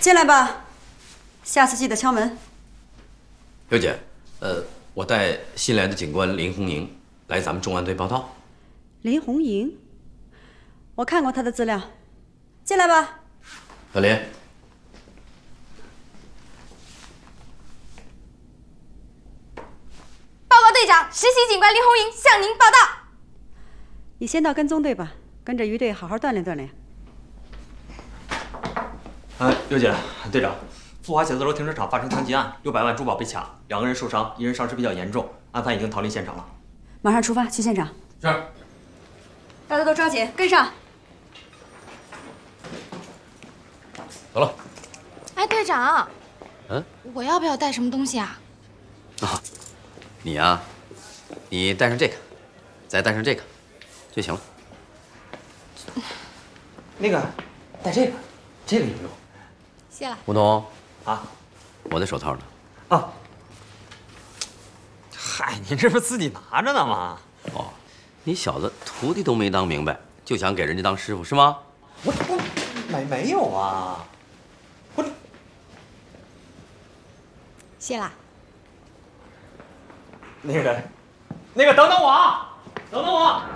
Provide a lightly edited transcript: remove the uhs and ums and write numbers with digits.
进来吧，下次记得敲门。 刘姐，我带新来的警官林红莹来咱们重案队报道。 林红莹，我看过她的资料。进来吧。 小林。 报告队长，实习警官林红莹向您报道。 你先到跟踪队吧，跟着余队好好锻炼锻炼。 刘姐，队长，富华写字楼停车场发生枪击案，600万珠宝被抢，2个人受伤，一人伤势比较严重，案犯已经逃离现场了。 马上出发去现场。 是。 大家都抓紧，跟上。 走了。 哎，队长，我要不要带什么东西啊？ 你呀，你带上这个，再带上这个就行了。 那个，带这个，这个有用。 谢了。 吴东啊， 我的手套呢？ 啊。嗨，您这不自己拿着呢吗？ 哦，你小子徒弟都没当明白，就想给人家当师傅是吗？ 我没有啊。 谢啦。 那个，等等我啊，等等我。